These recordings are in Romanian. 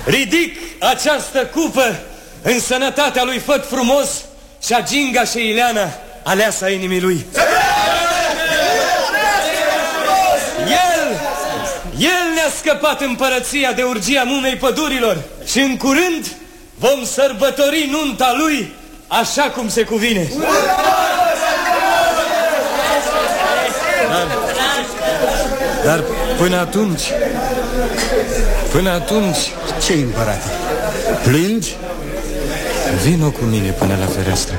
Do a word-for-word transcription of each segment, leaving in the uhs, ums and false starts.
ridic această cupă în sănătatea lui Făt Frumos și a Ginga și Ileana, aleasa inimii lui. El, el ne-a scăpat împărăția de urgia mumei pădurilor și în curând vom sărbători nunta lui așa cum se cuvine. Dar, dar până atunci, până atunci... Ce-i, împărate? Plângi? Vino cu mine până la fereastră.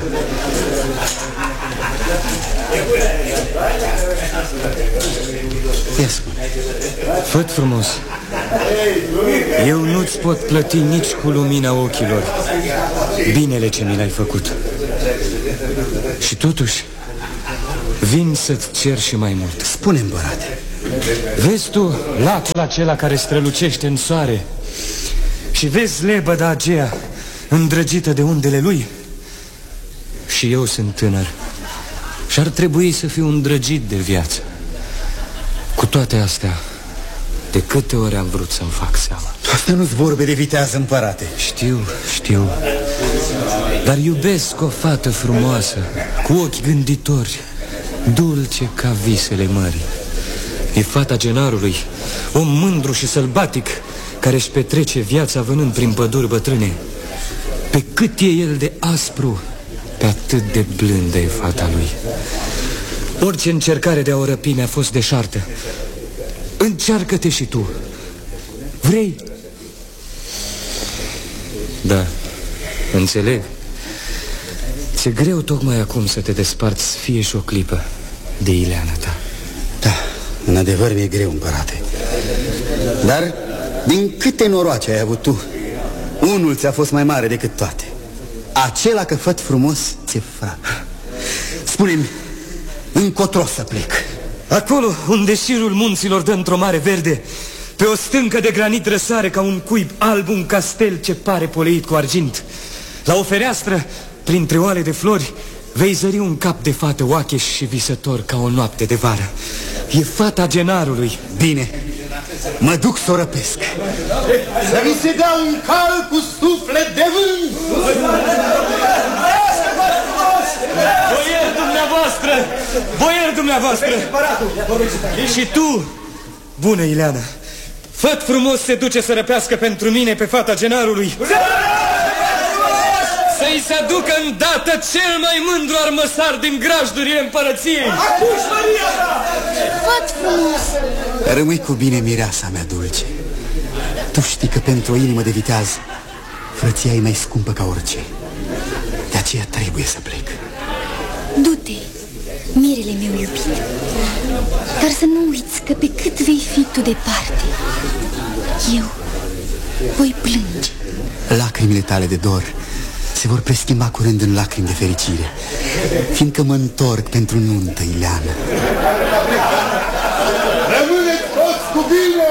Ia spune. Făt Frumos, eu nu-ți pot plăti nici cu lumina ochilor binele ce mi l-ai făcut. Și totuși vin să-ți cer și mai mult. Spune, împărate. Vezi tu lacul acela care strălucește în soare și vezi lebăda aceea îndrăgită de undele lui? Și eu sunt tânăr și ar trebui să fiu îndrăgit de viață. Cu toate astea, de câte ori am vrut să-mi fac seama. Asta nu-ți vorbe de vitează, împărate. Știu, știu. Dar iubesc o fată frumoasă, cu ochi gânditori, dulce ca visele mării. E fata Genarului, om mândru și sălbatic, care își petrece viața vânând prin păduri bătrâne. Pe cât e el de aspru, pe atât de blândă e fata lui. Orice încercare de a o răpi mi-a fost deșartă. Încearcă-te și tu. Vrei? Da, înțeleg. Ți-e greu tocmai acum să te desparți fie și o clipă de Ileana ta. Da, în adevăr mi-e greu, împărate. Dar din câte noroace ai avut tu, unul ți-a fost mai mare decât toate. Acela că Făt Frumos ți-e frate. Spune-mi, încotro să plec? Acolo unde șirul munților dă într-o mare verde, pe o stâncă de granit răsare ca un cuib alb un castel ce pare poleit cu argint. La o fereastră, printre oale de flori, vei zări un cap de fată oacheș și visător ca o noapte de vară. E fata Genarului. Bine, mă duc să o răpesc. Să vi se dea un cal cu suflet de vânt. Boier dumneavoastră, boier dumneavoastră. Și tu, bună Ileana, Făt Frumos se duce să răpească pentru mine pe fata Genarului. Să-i se aducă îndată cel mai mândru armăsar din grajdurile împărăției. Făt Frumos. Rămâi cu bine, mireasa mea dulce. Tu știi că pentru o inimă de viteaz frăția e mai scumpă ca orice. De aceea trebuie să plec. Du-te, mirele meu iubit. Dar să nu uiți că pe cât vei fi tu departe, eu voi plânge. Lacrimile tale de dor se vor preschimba curând în lacrimi de fericire, fiindcă mă întorc pentru nuntă, Ileana. Rămâneți toți cu bine!